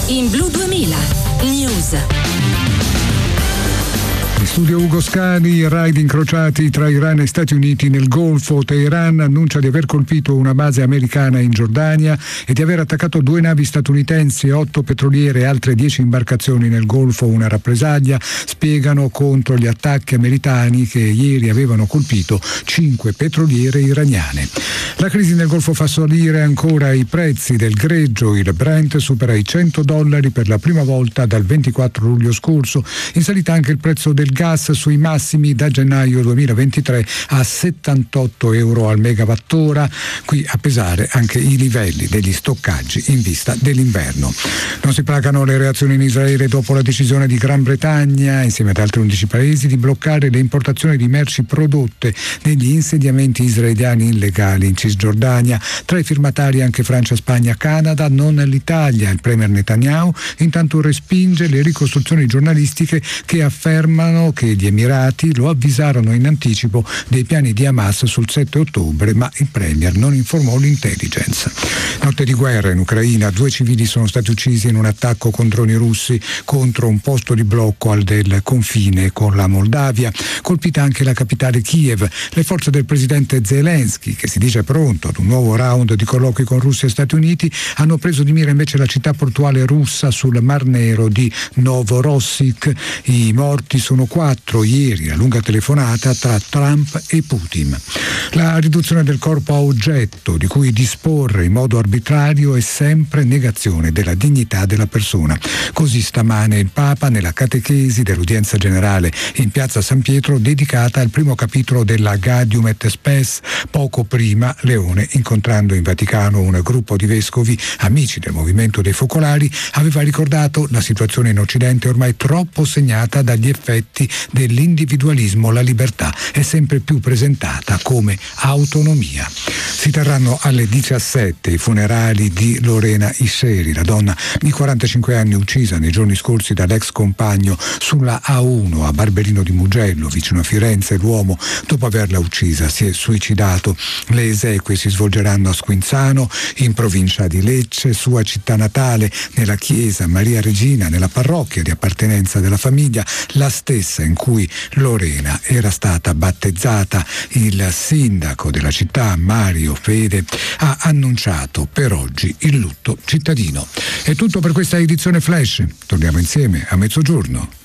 in Blu 2000 News. In studio Ugo Scani. Raid incrociati tra Iran e Stati Uniti nel Golfo. Teheran annuncia di aver colpito una base americana in Giordania e di aver attaccato 2 navi statunitensi, 8 petroliere e altre 10 imbarcazioni nel Golfo. Una rappresaglia, spiegano, contro gli attacchi americani che ieri avevano colpito 5 petroliere iraniane. La crisi nel Golfo fa salire ancora i prezzi del greggio. Il Brent supera i $100 per la prima volta dal 24 luglio scorso. In salita anche il prezzo del gas, sui massimi da gennaio 2023 a €78 al megawattora. Qui a pesare anche i livelli degli stoccaggi in vista dell'inverno. Non si placano le reazioni in Israele dopo la decisione di Gran Bretagna, insieme ad altri 11 paesi, di bloccare le importazioni di merci prodotte negli insediamenti israeliani illegali in Cisgiordania. Tra i firmatari anche Francia, Spagna, Canada, non l'Italia. Il premier Netanyahu intanto respinge le ricostruzioni giornalistiche che affermano che gli Emirati lo avvisarono in anticipo dei piani di Hamas sul 7 ottobre, ma il premier non informò l'intelligence. Notte di guerra in Ucraina, 2 civili sono stati uccisi in un attacco con droni russi contro un posto di blocco del confine con la Moldavia. Colpita anche la capitale Kiev. Le forze del presidente Zelensky, che si dice pronto ad un nuovo round di colloqui con Russia e Stati Uniti, hanno preso di mira invece la città portuale russa sul Mar Nero di Novorossiysk. I morti sono 4 ieri, la lunga telefonata tra Trump e Putin. La riduzione del corpo a oggetto di cui disporre in modo arbitrario è sempre negazione della dignità della persona. Così stamane il Papa nella catechesi dell'udienza generale in piazza San Pietro, dedicata al primo capitolo della Gaudium et Spes. Poco prima Leone, incontrando in Vaticano un gruppo di vescovi amici del movimento dei focolari, aveva ricordato la situazione in Occidente ormai troppo segnata dagli effetti dell'individualismo. La libertà è sempre più presentata come autonomia. Si terranno alle 17 i funerali di Lorena Isseri, la donna di 45 anni uccisa nei giorni scorsi dall'ex compagno sulla A1 a Barberino di Mugello, vicino a Firenze. L'uomo, dopo averla uccisa, si è suicidato. Le esequie si svolgeranno a Squinzano, in provincia di Lecce, sua città natale, nella chiesa Maria Regina, nella parrocchia di appartenenza della famiglia, la stessa in cui Lorena era stata battezzata. Il sindaco della città, Mario Fede, ha annunciato per oggi il lutto cittadino. È tutto per questa edizione Flash. Torniamo insieme a mezzogiorno.